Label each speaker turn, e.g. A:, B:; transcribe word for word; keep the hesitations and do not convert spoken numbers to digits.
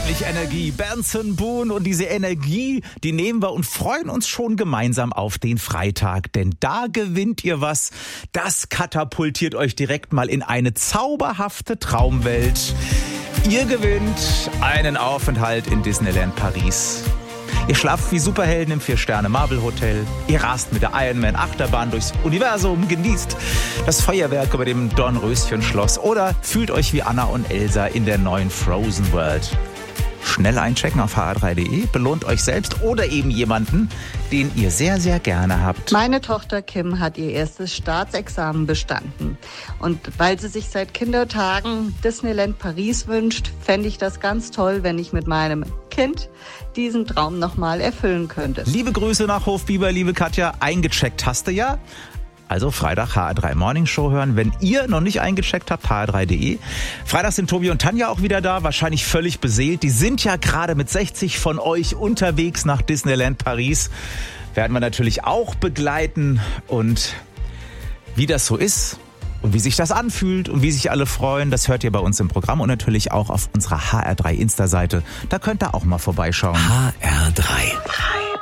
A: unheimlich Energie. Benson Boone und diese Energie, die nehmen wir und freuen uns schon gemeinsam auf den Freitag. Denn da gewinnt ihr was. Das katapultiert euch direkt mal in eine zauberhafte Traumwelt. Ihr gewinnt einen Aufenthalt in Disneyland Paris. Ihr schlaft wie Superhelden im Vier-Sterne-Marvel-Hotel. Ihr rast mit der Ironman-Achterbahn durchs Universum, genießt das Feuerwerk über dem Dornröschen-Schloss oder fühlt euch wie Anna und Elsa in der neuen Frozen World. Schnell einchecken auf h r drei punkt de, belohnt euch selbst oder eben jemanden, den ihr sehr, sehr gerne habt.
B: Meine Tochter Kim hat ihr erstes Staatsexamen bestanden. Und weil sie sich seit Kindertagen Disneyland Paris wünscht, fände ich das ganz toll, wenn ich mit meinem Kind diesen Traum nochmal erfüllen könnte.
A: Liebe Grüße nach Hofbieber, liebe Katja. Eingecheckt hast du ja. Also Freitag H R drei Morning Show hören. Wenn ihr noch nicht eingecheckt habt, h r drei punkt de. Freitag sind Tobi und Tanja auch wieder da, wahrscheinlich völlig beseelt. Die sind ja gerade mit sechzig von euch unterwegs nach Disneyland Paris. Werden wir natürlich auch begleiten. Und wie das so ist und wie sich das anfühlt und wie sich alle freuen, das hört ihr bei uns im Programm und natürlich auch auf unserer H R drei Insta-Seite. Da könnt ihr auch mal vorbeischauen.
C: H R drei.